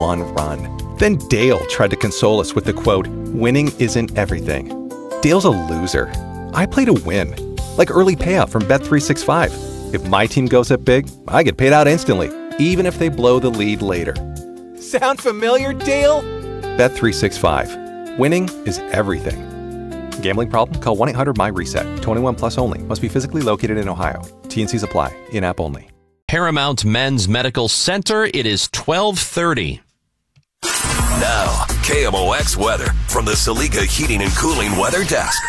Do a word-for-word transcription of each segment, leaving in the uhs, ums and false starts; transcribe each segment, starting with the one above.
one run. Then Dale tried to console us with the quote, "Winning isn't everything." Dale's a loser. I play to win. Like early payout from Bet three sixty-five. If my team goes up big, I get paid out instantly, even if they blow the lead later. Sound familiar, Dale? Bet three sixty-five. Winning is everything. Gambling problem? Call one eight hundred M Y RESET. twenty-one plus only. Must be physically located in Ohio. T and C's apply. In-app only. Paramount Men's Medical Center. It is twelve thirty. Now, K M O X weather from the Saliga Heating and Cooling Weather Desk.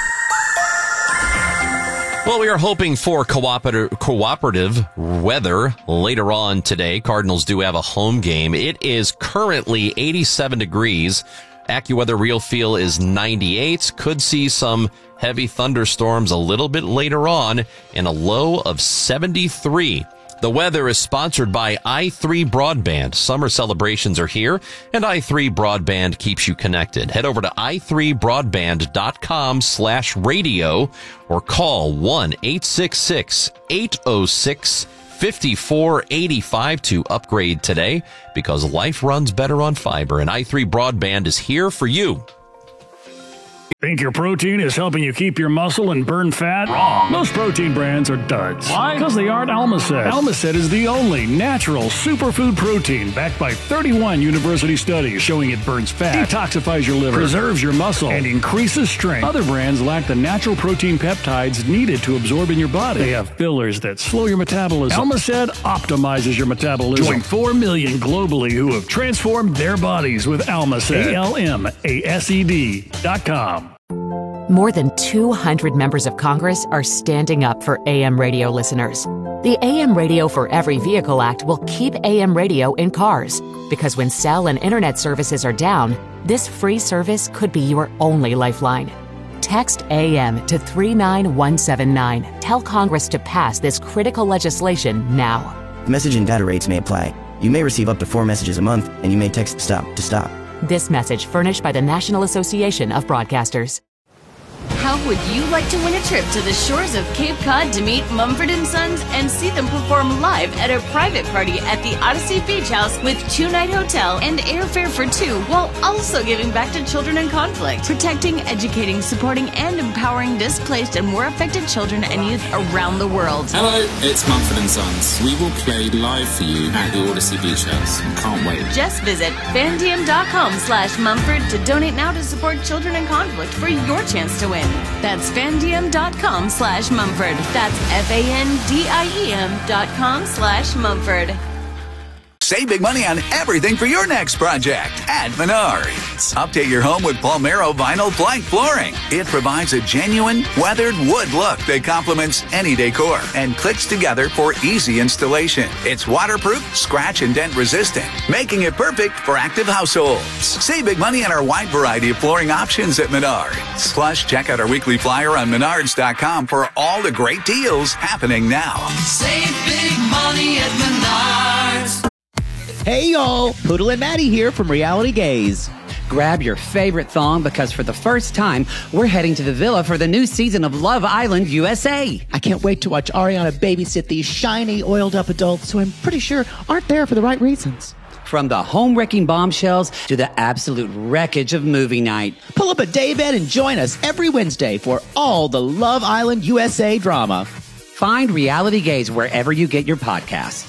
Well, we are hoping for cooperative, cooperative weather later on today. Cardinals do have a home game. It is currently eighty-seven degrees. AccuWeather Real Feel is ninety-eight. Could see some heavy thunderstorms a little bit later on, and a low of seventy-three. The weather is sponsored by i three Broadband. Summer celebrations are here, and i three Broadband keeps you connected. Head over to i three broadband dot com slash radio or call one eight six six, eight oh six, five four eight five to upgrade today, because life runs better on fiber, and i three Broadband is here for you. Think your protein is helping you keep your muscle and burn fat? Wrong. Most protein brands are duds. Why? Because they aren't Almacet. Almacet is the only natural superfood protein backed by thirty-one university studies showing it burns fat, detoxifies your liver, preserves your muscle, and increases strength. Other brands lack the natural protein peptides needed to absorb in your body. They have fillers that slow your metabolism. Almacet optimizes your metabolism. Join four million globally who have transformed their bodies with Almacet. A L M A S E D dot com. More than two hundred members of Congress are standing up for A M radio listeners. The A M Radio for Every Vehicle Act will keep A M radio in cars, because when cell and internet services are down, this free service could be your only lifeline. Text A M to three nine one seven nine. Tell Congress to pass this critical legislation now. Message and data rates may apply. You may receive up to four messages a month, and you may text STOP to stop. This message furnished by the National Association of Broadcasters. How would you like to win a trip to the shores of Cape Cod to meet Mumford and Sons and see them perform live at a private party at the Odyssey Beach House with two-night hotel and airfare for two, while also giving back to children in conflict, protecting, educating, supporting, and empowering displaced and war affected children and youth around the world? Hello, it's Mumford and Sons. We will play live for you at the Odyssey Beach House. Can't wait. Just visit fandiem.com slash Mumford to donate now to support children in conflict for your chance to win. That's fandiem.com slash Mumford. That's F-A-N-D-I-E-M dot com slash Mumford. Save big money on everything for your next project at Menards. Update your home with Palmero vinyl plank flooring. It provides a genuine, weathered wood look that complements any decor and clicks together for easy installation. It's waterproof, scratch and dent resistant, making it perfect for active households. Save big money on our wide variety of flooring options at Menards. Plus, check out our weekly flyer on menards dot com for all the great deals happening now. Save big money at Menards. Hey y'all, Poodle and Maddie here from Reality Gaze. Grab your favorite thong, because for the first time, we're heading to the villa for the new season of Love Island U S A. I can't wait to watch Ariana babysit these shiny, oiled-up adults who I'm pretty sure aren't there for the right reasons. From the home-wrecking bombshells to the absolute wreckage of movie night. Pull up a daybed and join us every Wednesday for all the Love Island U S A drama. Find Reality Gaze wherever you get your podcasts.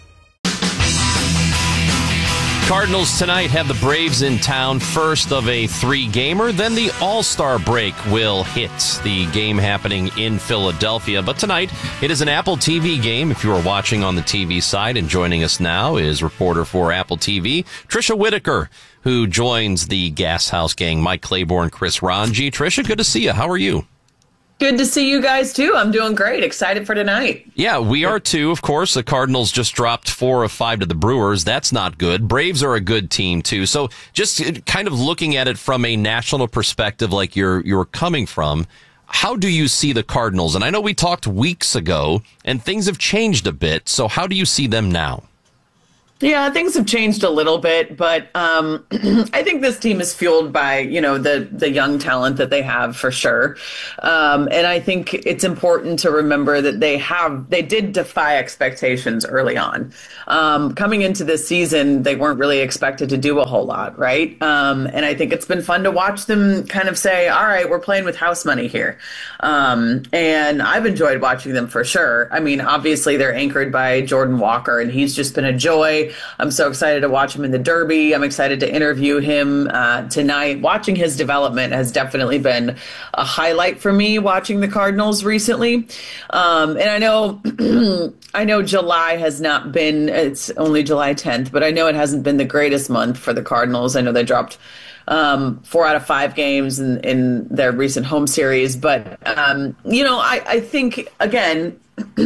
Cardinals tonight have the Braves in town, first of a three-gamer. Then the All-Star break will hit, the game happening in Philadelphia. But tonight, it is an Apple T V game. If you are watching on the T V side, and joining us now is reporter for Apple T V, Trisha Whitaker, who joins the Gas House gang, Mike Claiborne, Chris Ranji. Trisha, good to see you. How are you? Good to see you guys, too. I'm doing great. Excited for tonight. Yeah, we are, too. Of course, the Cardinals just dropped four of five to the Brewers. That's not good. Braves are a good team, too. So just kind of looking at it from a national perspective, like you're you're coming from, how do you see the Cardinals? And I know we talked weeks ago, and things have changed a bit. So how do you see them now? Yeah, things have changed a little bit, but um, I think this team is fueled by, you know, the the young talent that they have for sure. Um, and I think it's important to remember that they have they did defy expectations early on. Um, coming into this season, they weren't really expected to do a whole lot, right? Um, and I think it's been fun to watch them kind of say, all right, we're playing with house money here. Um, and I've enjoyed watching them for sure. I mean, obviously they're anchored by Jordan Walker, and he's just been a joy. I'm so excited to watch him in the Derby. I'm excited to interview him uh, tonight. Watching his development has definitely been a highlight for me watching the Cardinals recently. Um, and I know I know July has not been, it's only July tenth, but I know it hasn't been the greatest month for the Cardinals. I know they dropped um, four out of five games in, in their recent home series. But, um, you know, I, I think, again,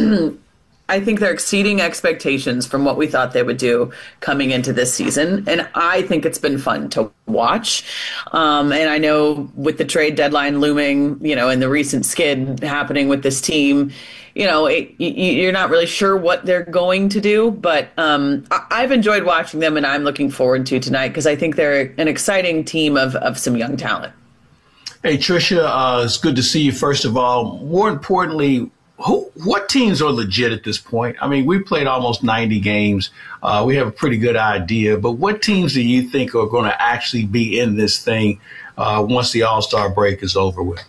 I think they're exceeding expectations from what we thought they would do coming into this season. And I think it's been fun to watch. Um, and I know with the trade deadline looming, you know, and the recent skid happening with this team, you know, it, you're not really sure what they're going to do. But um, I've enjoyed watching them, and I'm looking forward to tonight because I think they're an exciting team of, of some young talent. Hey, Tricia, uh, it's good to see you, first of all. More importantly, Who, what teams are legit at this point? I mean, we've played almost ninety games. Uh, we have a pretty good idea. But what teams do you think are going to actually be in this thing uh, once the All-Star break is over with?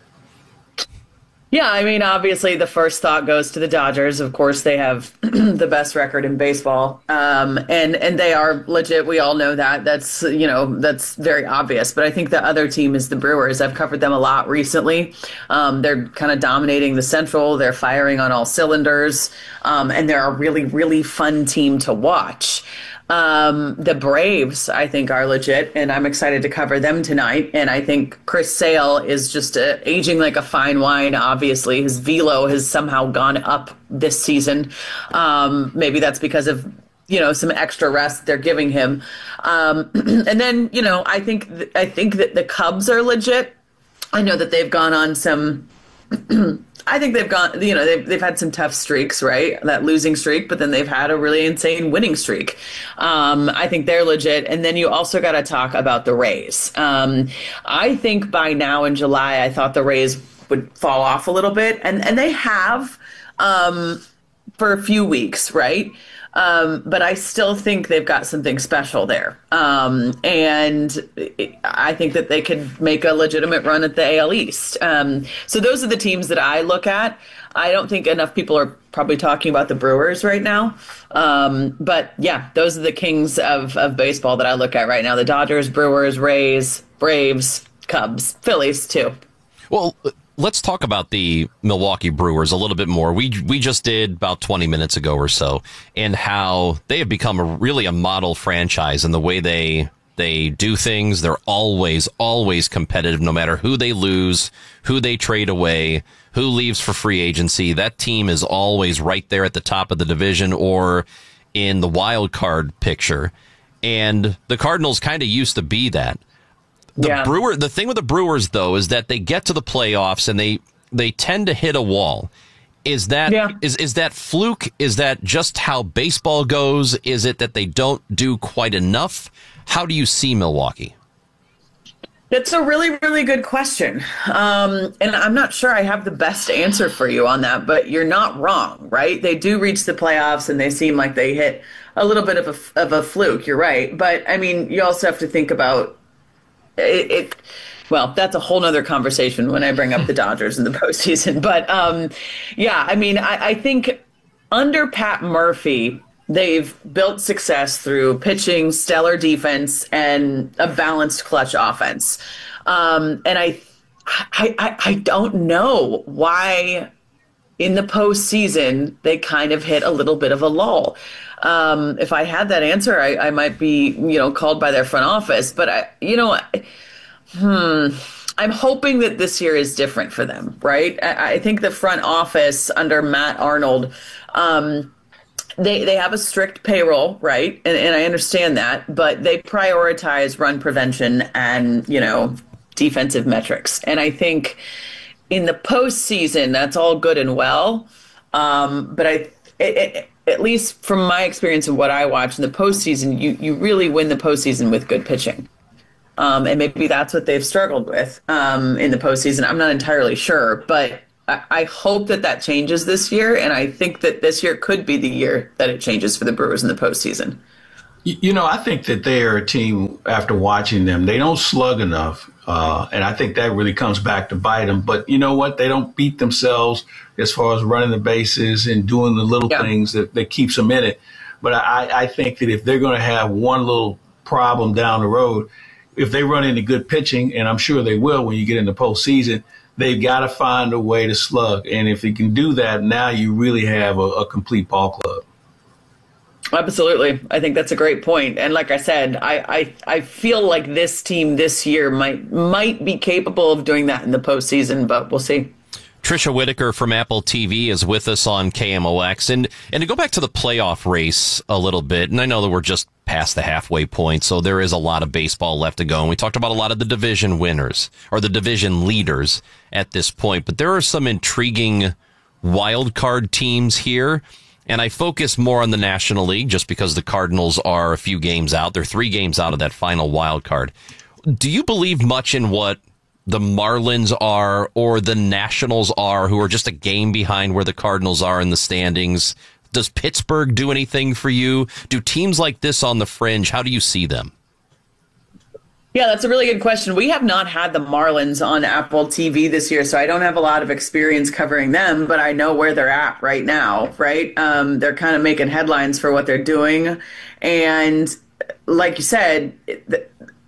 Yeah, I mean, obviously the first thought goes to the Dodgers. Of course, they have the best record in baseball, um, and and they are legit. We all know that. That's you know that's very obvious. But I think the other team is the Brewers. I've covered them a lot recently. Um, they're kind of dominating the Central. They're firing on all cylinders, um, and they're a really really fun team to watch. Um, the Braves, I think, are legit, and I'm excited to cover them tonight. And I think Chris Sale is just uh, aging like a fine wine, obviously. His velo has somehow gone up this season. Um, maybe that's because of, you know, some extra rest they're giving him. Um, and then, you know, I think th- I think that the Cubs are legit. I know that they've gone on some... I think they've gone, you know, they've, they've had some tough streaks, right? That losing streak, but then they've had a really insane winning streak. Um, I think they're legit. And then you also got to talk about the Rays. Um, I think by now in July, I thought the Rays would fall off a little bit. And, and they have um, for a few weeks, right? Um, but I still think they've got something special there. Um, and I think that they could make a legitimate run at the A L East. Um, so those are the teams that I look at. I don't think enough people are probably talking about the Brewers right now. Um, but yeah, those are the kings of, of baseball that I look at right now. The Dodgers, Brewers, Rays, Braves, Cubs, Phillies too. Well, let's talk about the Milwaukee Brewers a little bit more. We we just did about twenty minutes ago or so, and how they have become a, really a model franchise in the way they they do things. They're always, always competitive, no matter who they lose, who they trade away, who leaves for free agency. That team is always right there at the top of the division or in the wild card picture. And the Cardinals kind of used to be that. The yeah. Brewer, the thing with the Brewers, though, is that they get to the playoffs and they they tend to hit a wall. Is that yeah. is is that fluke? Is that just how baseball goes? Is it that they don't do quite enough? How do you see Milwaukee? That's a really, really good question. Um, and I'm not sure I have the best answer for you on that, but you're not wrong, right? They do reach the playoffs and they seem like they hit a little bit of a, of a fluke. You're right. But I mean, you also have to think about It, it well, that's a whole nother conversation when I bring up the Dodgers in the postseason. But um, yeah, I mean, I, I think under Pat Murphy, they've built success through pitching, stellar defense, and a balanced clutch offense. Um, and I, I, I, I don't know why in the postseason they kind of hit a little bit of a lull. Um, if I had that answer, I, I might be, you know, called by their front office. But I, you know, I, hmm, I'm hoping that this year is different for them, right? I, I think the front office under Matt Arnold, um, they they have a strict payroll, right? And, and I understand that, but they prioritize run prevention and, you know, defensive metrics. And I think in the postseason, that's all good and well. Um, but I. It, it, at least from my experience and what I watch in the postseason, you, you really win the postseason with good pitching. Um, and maybe that's what they've struggled with um, in the postseason. I'm not entirely sure, but I, I hope that that changes this year. And I think that this year could be the year that it changes for the Brewers in the postseason. You know, I think that they are a team, after watching them, they don't slug enough. Uh, and I think that really comes back to bite them. But you know what? They don't beat themselves as far as running the bases and doing the little yeah. things that, that keeps them in it. But I, I think that if they're going to have one little problem down the road, if they run into good pitching, and I'm sure they will when you get in the postseason, they've got to find a way to slug. And if they can do that, now you really have a, a complete ball club. Absolutely. I think that's a great point. And like I said, I, I, I feel like this team this year might might be capable of doing that in the postseason, but we'll see. Tricia Whitaker from Apple T V is with us on K M O X. And, and to go back to the playoff race a little bit, and I know that we're just past the halfway point, so there is a lot of baseball left to go. And we talked about a lot of the division winners or the division leaders at this point, but there are some intriguing wild card teams here. And I focus more on the National League just because the Cardinals are a few games out. They're three games out of that final wild card. Do you believe much in what the Marlins are or the Nationals are, who are just a game behind where the Cardinals are in the standings? Does Pittsburgh do anything for you? Do teams like this on the fringe, how do you see them? Yeah, that's a really good question. We have not had the Marlins on Apple T V this year, so I don't have a lot of experience covering them, but I know where they're at right now, right? Um, they're kind of making headlines for what they're doing. And like you said, the,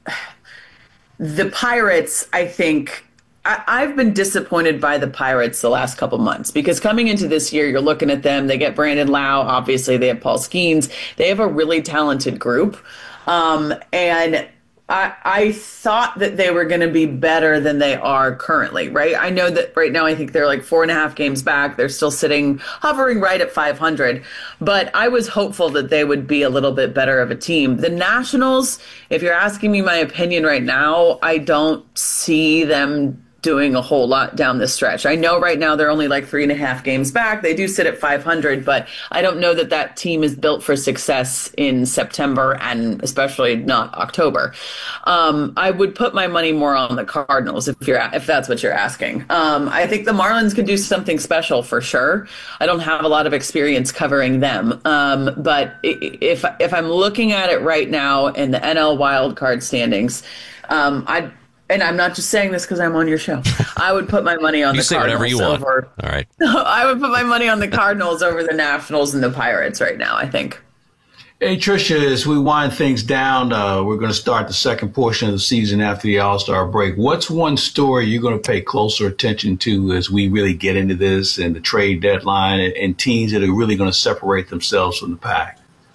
the Pirates, I think, I, I've been disappointed by the Pirates the last couple months because coming into this year, you're looking at them. They get Brandon Lau. Obviously, they have Paul Skeens. They have a really talented group. Um, and I, I thought that they were going to be better than they are currently, right? I know that right now I think they're like four and a half games back. They're still sitting, hovering right at five hundred. But I was hopeful that they would be a little bit better of a team. The Nationals, if you're asking me my opinion right now, I don't see them doing a whole lot down the stretch. I know right now they're only like three and a half games back. They do sit at five hundred, but I don't know that that team is built for success in September and especially not October. Um, I would put my money more on the Cardinals if you're if that's what you're asking. Um, I think the Marlins could do something special for sure. I don't have a lot of experience covering them, um, but if if I'm looking at it right now in the N L wildcard standings, um, I'd and I'm not just saying this because I'm on your show. I would put my money on you the say Cardinals whatever you want. over. All right. I would put my money on the Cardinals over the Nationals and the Pirates right now, I think. Hey, Tricia, as we wind things down, uh, we're going to start the second portion of the season after the All-Star break. What's one story you're going to pay closer attention to as we really get into this and the trade deadline and, and teams that are really going to separate themselves from the pack?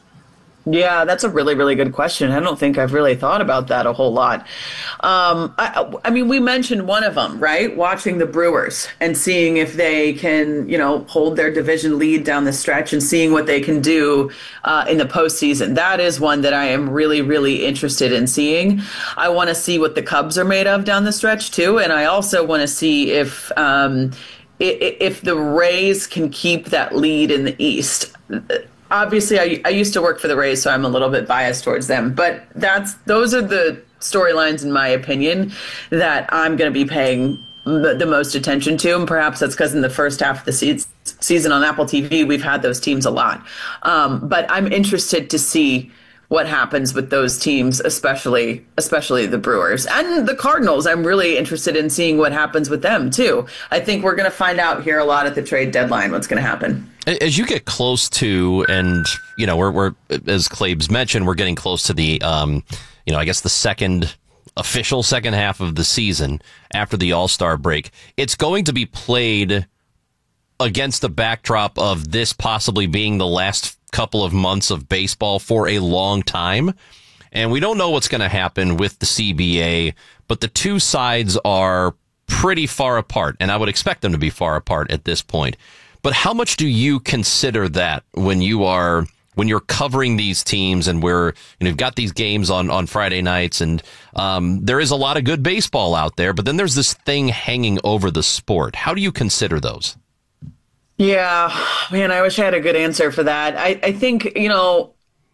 Yeah, that's a really, really good question. I don't think I've really thought about that a whole lot. Um, I, I mean, we mentioned one of them, right? Watching the Brewers and seeing if they can, you know, hold their division lead down the stretch and seeing what they can do uh, in the postseason. That is one that I am really, really interested in seeing. I want to see what the Cubs are made of down the stretch, too. And I also want to see if um, if the Rays can keep that lead in the East. Obviously, I, I used to work for the Rays, so I'm a little bit biased towards them. But that's those are the storylines, in my opinion, that I'm going to be paying the, the most attention to. And perhaps that's because in the first half of the se- season on Apple T V, we've had those teams a lot. Um, but I'm interested to see what happens with those teams, especially especially the Brewers and the Cardinals. I'm really interested in seeing what happens with them, too. I think we're going to find out here a lot at the trade deadline what's going to happen. As you get close to, and, you know, we're, we're as Claibs mentioned, we're getting close to the, um, you know, I guess the second official second half of the season after the All-Star break. It's going to be played against the backdrop of this possibly being the last couple of months of baseball for a long time. And we don't know what's going to happen with the C B A, but the two sides are pretty far apart, and I would expect them to be far apart at this point. But how much do you consider that when you are when you're covering these teams and we're, you know, you've got these games on, on Friday nights and um, there is a lot of good baseball out there, but then there's this thing hanging over the sport. How do you consider those? Yeah, man, I wish I had a good answer for that. I, I think, you know,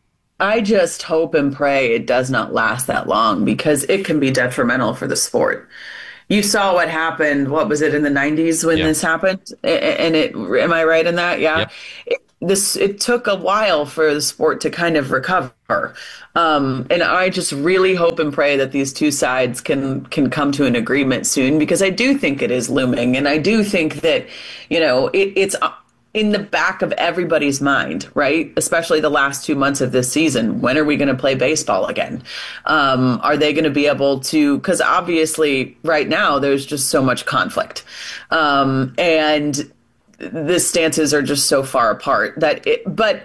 I just hope and pray it does not last that long because it can be detrimental for the sport. You saw what happened. What was it in the nineties when yep. this happened? And it, am I right in that? Yeah. Yep. It, this, it took a while for the sport to kind of recover. Um, and I just really hope and pray that these two sides can, can come to an agreement soon, because I do think it is looming. And I do think that, you know, it, it's in the back of everybody's mind, right? Especially the last two months of this season. When are we going to play baseball again? Um, are they going to be able to, because obviously right now there's just so much conflict. Um, and the stances are just so far apart that it, but,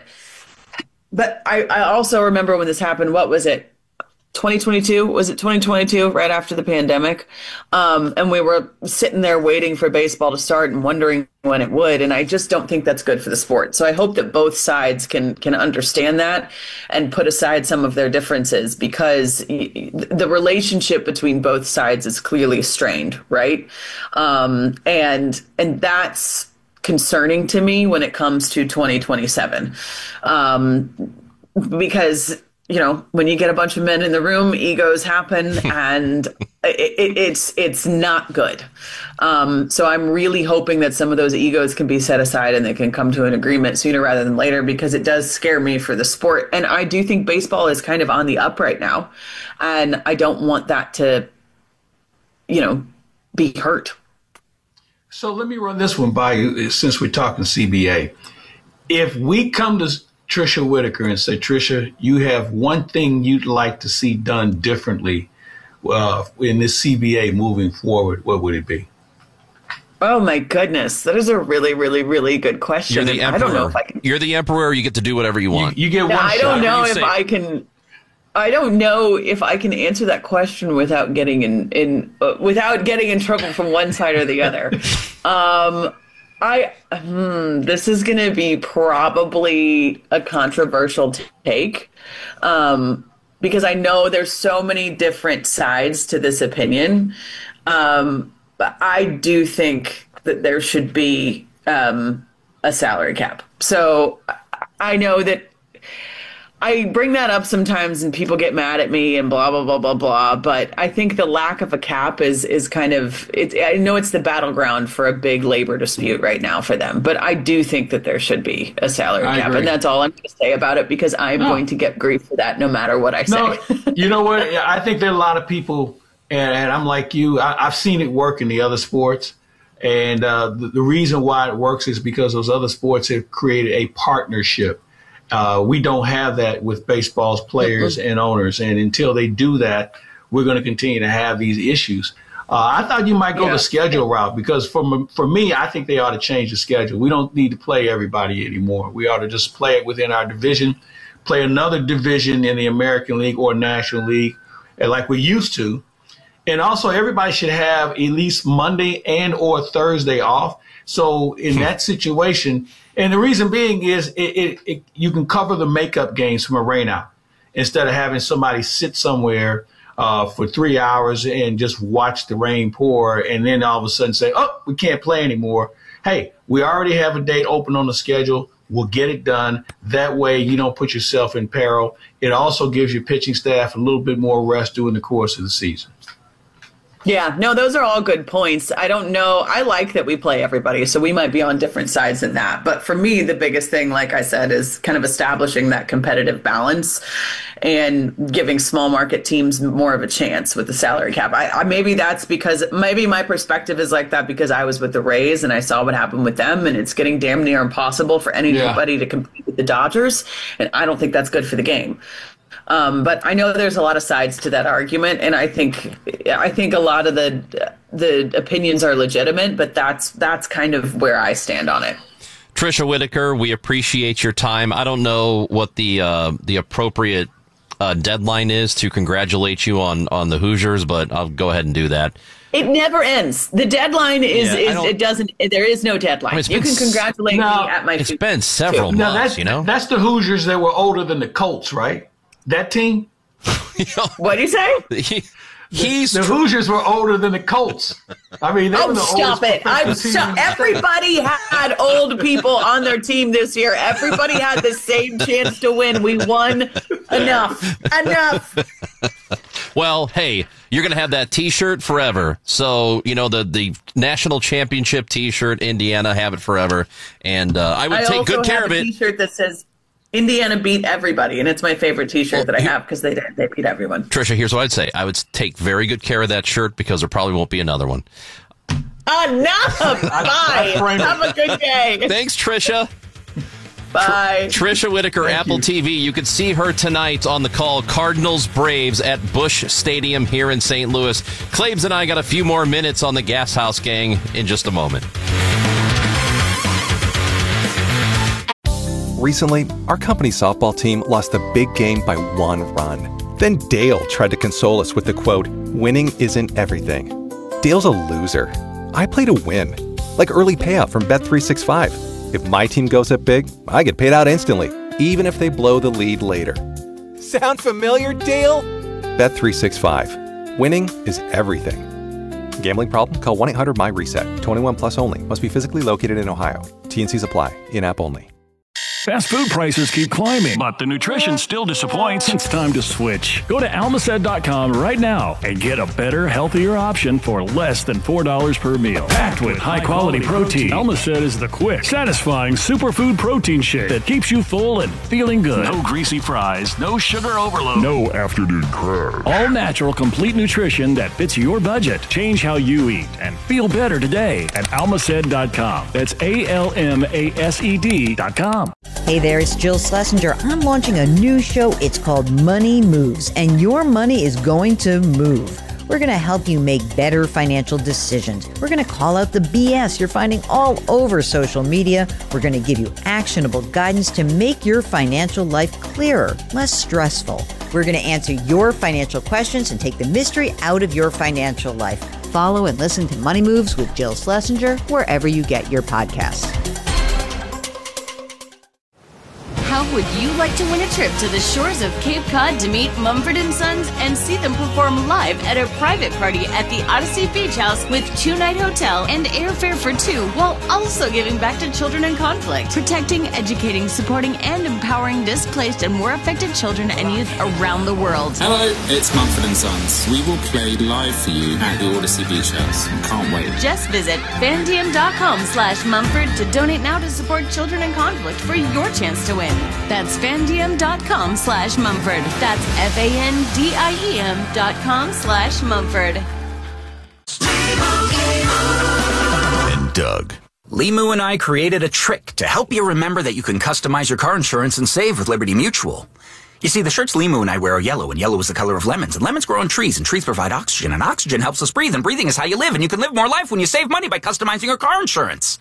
but I, I also remember when this happened, what was it? twenty twenty-two? Was it twenty twenty-two, right after the pandemic? Um, and we were sitting there waiting for baseball to start and wondering when it would. And I just don't think that's good for the sport. So I hope that both sides can can understand that and put aside some of their differences, because the relationship between both sides is clearly strained, right? Um, and and that's concerning to me when it comes to twenty twenty-seven, um, because, you know, when you get a bunch of men in the room, egos happen, and it, it, it's it's not good. Um, so I'm really hoping that some of those egos can be set aside and they can come to an agreement sooner rather than later, because it does scare me for the sport. And I do think baseball is kind of on the up right now, and I don't want that to, you know, be hurt. So let me run this one by you, since we're talking C B A. If we come to Tricia Whitaker and say, Tricia, you have one thing you'd like to see done differently uh, in this C B A moving forward, what would it be? Oh, my goodness. That is a really, really, really good question. You're the emperor. I don't know if I can. You're the emperor. You get to do whatever you want. You, you get one yeah, shot. I don't know if say- I can. I don't know if I can answer that question without getting in, in uh, without getting in trouble from one side or the other. Um, I hmm, this is going to be probably a controversial take, um, because I know there's so many different sides to this opinion. Um, but I do think that there should be um, a salary cap. So I know that I bring that up sometimes and people get mad at me and blah, blah, blah, blah, blah. But I think the lack of a cap is is kind of, it, I know it's the battleground for a big labor dispute right now for them. But I do think that there should be a salary I cap. agree. And that's all I'm going to say about it, because I'm No. going to get grief for that no matter what I say. No, you know what? I think there are a lot of people, and, and I'm like you, I, I've seen it work in the other sports. And uh, the, the reason why it works is because those other sports have created a partnership. Uh, we don't have that with baseball's players and owners. And until they do that, we're going to continue to have these issues. Uh, I thought you might go Yeah. the schedule route, because for, for me, I think they ought to change the schedule. We don't need to play everybody anymore. We ought to just play it within our division, play another division in the American League or National League, and like we used to. And also, everybody should have at least Monday and or Thursday off. So in that situation, and the reason being is it, it, it, you can cover the makeup games from a rainout instead of having somebody sit somewhere uh, for three hours and just watch the rain pour and then all of a sudden say, oh, we can't play anymore. Hey, we already have a date open on the schedule. We'll get it done. That way you don't put yourself in peril. It also gives your pitching staff a little bit more rest during the course of the season. Yeah, no, those are all good points. I don't know. I like that we play everybody, so we might be on different sides in that. But for me, the biggest thing, like I said, is kind of establishing that competitive balance and giving small market teams more of a chance with the salary cap. I, I maybe that's because maybe my perspective is like that because I was with the Rays and I saw what happened with them, and it's getting damn near impossible for anybody Yeah. to compete with the Dodgers, and I don't think that's good for the game. Um, but I know there's a lot of sides to that argument, and I think I think a lot of the the opinions are legitimate, but that's that's kind of where I stand on it. Tricia Whitaker, we appreciate your time. I don't know what the uh, the appropriate uh, deadline is to congratulate you on, on the Hoosiers, but I'll go ahead and do that. It never ends. The deadline is, Yeah, I is don't- it doesn't, there is no deadline. I mean, it's you been can s- congratulate No, me at my It's been several Now, months, that's, you know? that's the Hoosiers that were older than the Colts, right? That team? What do you say? He, he's the Hoosiers were older than the Colts. I mean, they oh, were the stop it! I'm so, everybody had old people on their team this year. Everybody had the same chance to win. We won enough. Enough. Well, hey, you're going to have that T-shirt forever. So, you know, the, the national championship T-shirt, Indiana, have it forever. And uh, I would I take good care of it. I also have a T-shirt that says Indiana beat everybody, and it's my favorite T-shirt well, that I have because they they beat everyone. Trisha, here's what I'd say. I would take very good care of that shirt because there probably won't be another one. Enough! Bye! Have a good day! Thanks, Trisha. Bye. Tr- Trisha Whitaker, Thank Apple you. T V. You can see her tonight on the call Cardinals Braves at Busch Stadium here in Saint Louis. Claves and I got a few more minutes on the Gas House Gang in just a moment. Recently, our company softball team lost the big game by one run. Then Dale tried to console us with the quote, winning isn't everything. Dale's a loser. I play to win. Like early payout from Bet three sixty-five. If my team goes up big, I get paid out instantly, even if they blow the lead later. Sound familiar, Dale? Bet three sixty-five. Winning is everything. Gambling problem? Call one eight hundred my reset. twenty-one plus only. Must be physically located in Ohio. T N Cs apply. In-app only. Fast food prices keep climbing, but the nutrition still disappoints. It's time to switch. Go to almacet dot com right now and get a better, healthier option for less than four dollars per meal. Packed with high-quality protein, Almacet is the quick, satisfying superfood protein shake that keeps you full and feeling good. No greasy fries, no sugar overload, no afternoon crab. All natural, complete nutrition that fits your budget. Change how you eat and feel better today at almacet dot com. That's A L M A S E D dot com. Hey there, it's Jill Schlesinger. I'm launching a new show. It's called Money Moves, and your money is going to move. We're going to help you make better financial decisions. We're going to call out the B S you're finding all over social media. We're going to give you actionable guidance to make your financial life clearer, less stressful. We're going to answer your financial questions and take the mystery out of your financial life. Follow and listen to Money Moves with Jill Schlesinger wherever you get your podcasts. How would you like to win a trip to the shores of Cape Cod to meet Mumford and Sons and see them perform live at a private party at the Odyssey Beach House with two-night hotel and airfare for two, while also giving back to children in conflict, protecting, educating, supporting, and empowering displaced and war affected children and youth around the world? Hello, it's Mumford and Sons. We will play live for you at the Odyssey Beach House. Can't wait. Just visit fandiem.com slash Mumford to donate now to support children in conflict for your chance to win. That's fandiem.com slash Mumford. That's F-A-N-D-I-E-M dot com slash Mumford. And Doug. Limu and I created a trick to help you remember that you can customize your car insurance and save with Liberty Mutual. You see, the shirts Limu and I wear are yellow, and yellow is the color of lemons, and lemons grow on trees, and trees provide oxygen, and oxygen helps us breathe, and breathing is how you live, and you can live more life when you save money by customizing your car insurance.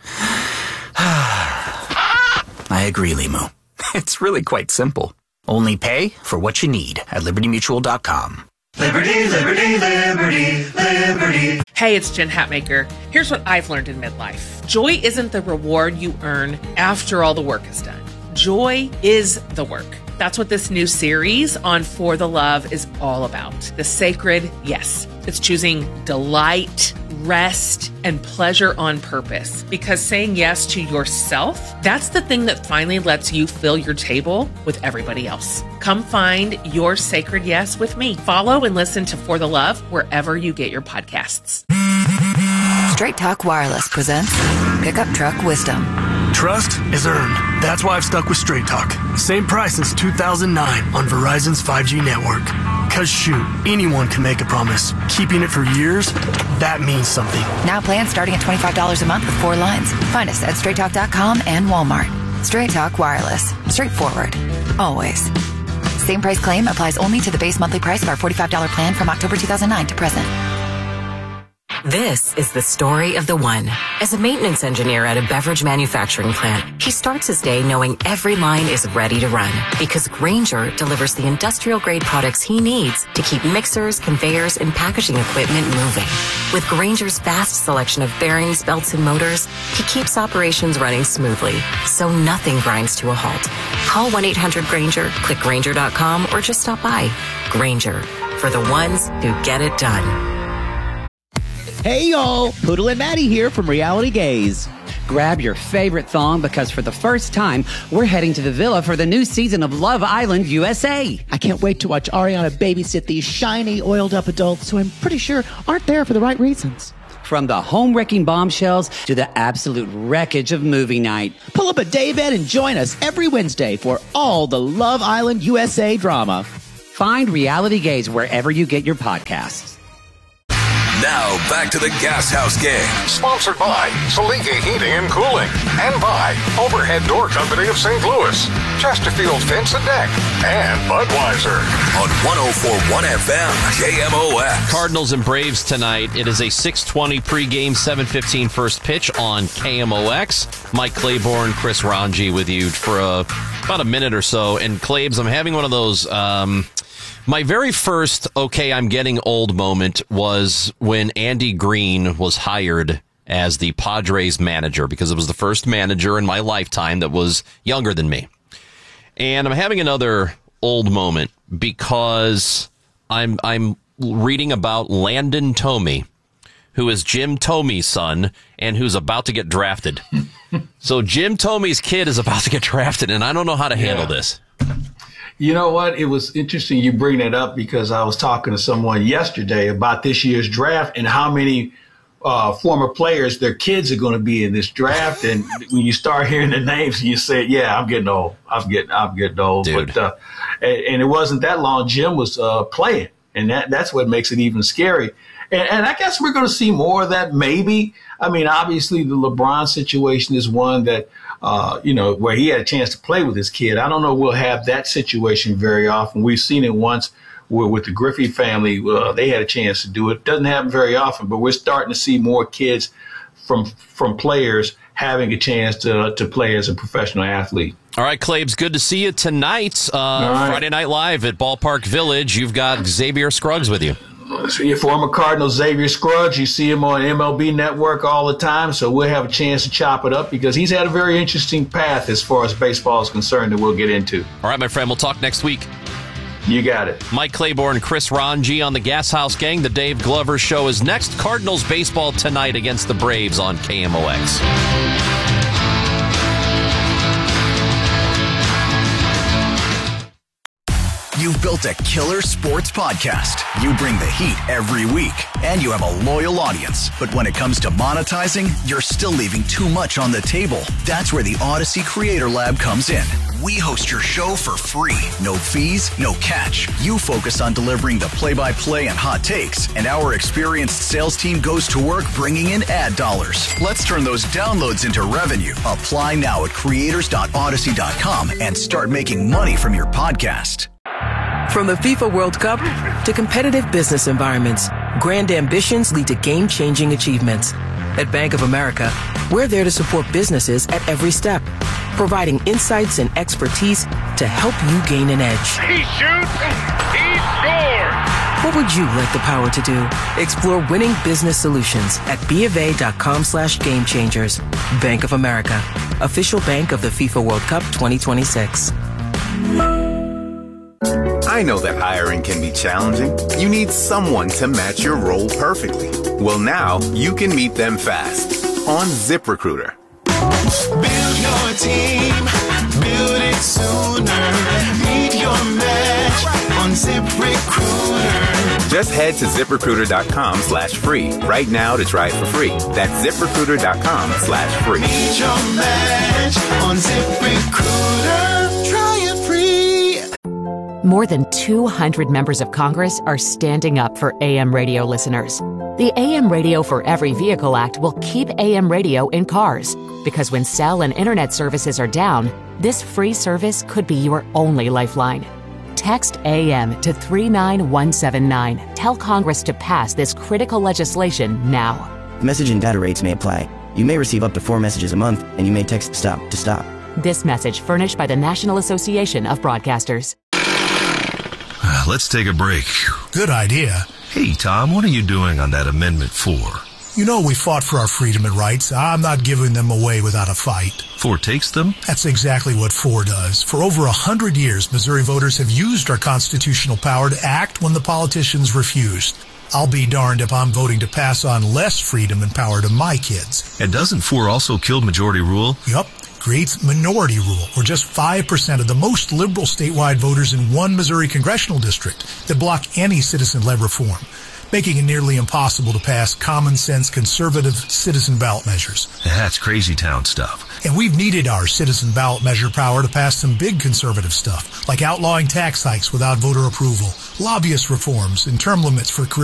I agree, Limu. It's really quite simple. Only pay for what you need at liberty mutual dot com. Liberty, liberty, liberty, liberty. Hey, it's Jen Hatmaker. Here's what I've learned in midlife. Joy isn't the reward you earn after all the work is done. Joy is the work. That's what this new series on For the Love is all about. The sacred yes. It's choosing delight, rest, and pleasure on purpose. Because saying yes to yourself, that's the thing that finally lets you fill your table with everybody else. Come find your sacred yes with me. Follow and listen to For the Love wherever you get your podcasts. Straight Talk Wireless presents Pickup Truck Wisdom. Trust is earned. That's why I've stuck with Straight Talk. Same price since two thousand nine on Verizon's five G network. Cause shoot, anyone can make a promise. Keeping it for years, that means something. Now plans starting at twenty-five dollars a month with four lines. Find us at straight talk dot com and Walmart. Straight Talk Wireless. Straightforward. Always. Same price claim applies only to the base monthly price of our forty-five dollars plan from October two thousand nine to present. This is the story of the one. As a maintenance engineer at a beverage manufacturing plant, he starts his day knowing every line is ready to run because Grainger delivers the industrial-grade products he needs to keep mixers, conveyors, and packaging equipment moving. With Grainger's vast selection of bearings, belts, and motors, he keeps operations running smoothly, so nothing grinds to a halt. Call one eight hundred Grainger, click Grainger dot com, or just stop by. Grainger, for the ones who get it done. Hey y'all, Poodle and Maddie here from Reality Gaze. Grab your favorite thong because for the first time, we're heading to the villa for the new season of Love Island U S A. I can't wait to watch Ariana babysit these shiny, oiled-up adults who I'm pretty sure aren't there for the right reasons. From the home-wrecking bombshells to the absolute wreckage of movie night. Pull up a daybed and join us every Wednesday for all the Love Island U S A drama. Find Reality Gaze wherever you get your podcasts. Now, back to the Gas House Gang. Sponsored by Saliga Heating and Cooling and by Overhead Door Company of Saint Louis, Chesterfield Fence and Deck, and Budweiser. On one oh four point one F M, K M O X. Cardinals and Braves tonight. It is a six twenty pregame, seven fifteen first pitch on K M O X. Mike Claiborne, Chris Ranji with you for a, about a minute or so. And Claibs, I'm having one of those... Um, My very first, okay, I'm getting old moment was when Andy Green was hired as the Padres manager, because it was the first manager in my lifetime that was younger than me. And I'm having another old moment because I'm I'm reading about Landon Thome, who is Jim Thome's son and who's about to get drafted. So Jim Thome's kid is about to get drafted, and I don't know how to handle yeah. this. You know what? It was interesting you bring that up because I was talking to someone yesterday about this year's draft and how many uh, former players, their kids are going to be in this draft. And when you start hearing the names, you say, yeah, I'm getting old. I'm getting, I'm getting old. Dude. But, uh, and, and it wasn't that long. Jim was uh, playing, and that, that's what makes it even scary. And, and I guess we're going to see more of that, maybe. I mean, obviously, the LeBron situation is one that, uh, you know, where he had a chance to play with his kid. I don't know we'll have that situation very often. We've seen it once where, with the Griffey family. Uh, they had a chance to do it. Doesn't happen very often, but we're starting to see more kids from from players having a chance to to play as a professional athlete. All right, Claibs, good to see you tonight. Uh, right. Friday Night Live at Ballpark Village. You've got Xavier Scruggs with you. So your former Cardinal Xavier Scruggs, you see him on M L B Network all the time, so we'll have a chance to chop it up because he's had a very interesting path as far as baseball is concerned that we'll get into. All right, my friend, we'll talk next week. You got it. Mike Claiborne, Chris Ranji on the Gas House Gang. The Dave Glover Show is next. Cardinals baseball tonight against the Braves on K M O X. You've built a killer sports podcast. You bring the heat every week, and you have a loyal audience. But when it comes to monetizing, you're still leaving too much on the table. That's where the Odyssey Creator Lab comes in. We host your show for free. No fees, no catch. You focus on delivering the play-by-play and hot takes, and our experienced sales team goes to work bringing in ad dollars. Let's turn those downloads into revenue. Apply now at creators dot odyssey dot com and start making money from your podcast. From the FIFA World Cup to competitive business environments, grand ambitions lead to game-changing achievements. At Bank of America, we're there to support businesses at every step, providing insights and expertise to help you gain an edge. He shoots, he scores! What would you like the power to do? Explore winning business solutions at bofa.com slash game changers. Bank of America, official bank of the FIFA World Cup twenty twenty-six. I know that hiring can be challenging. You need someone to match your role perfectly. Well, now you can meet them fast on ZipRecruiter. Build your team, build it sooner. Meet your match on ZipRecruiter. Just head to ZipRecruiter.com slash free right now to try it for free. That's ZipRecruiter.com slash free. Meet your match on ZipRecruiter. Try it free. More than two hundred members of Congress are standing up for A M radio listeners. The A M Radio for Every Vehicle Act will keep A M radio in cars, because when cell and internet services are down, this free service could be your only lifeline. Text A M to three nine one seven nine. Tell Congress to pass this critical legislation now. Message and data rates may apply. You may receive up to four messages a month, and you may text STOP to stop. This message furnished by the National Association of Broadcasters. Let's take a break. Good idea. Hey, Tom, what are you doing on that Amendment four? You know we fought for our freedom and rights. I'm not giving them away without a fight. four takes them? That's exactly what four does. For over a hundred years, Missouri voters have used our constitutional power to act when the politicians refused. I'll be darned if I'm voting to pass on less freedom and power to my kids. And doesn't four also kill majority rule? Yup. Creates minority rule, where just five percent of the most liberal statewide voters in one Missouri congressional district that block any citizen-led reform, making it nearly impossible to pass common-sense conservative citizen ballot measures. That's crazy town stuff. And we've needed our citizen ballot measure power to pass some big conservative stuff, like outlawing tax hikes without voter approval, lobbyist reforms, and term limits for career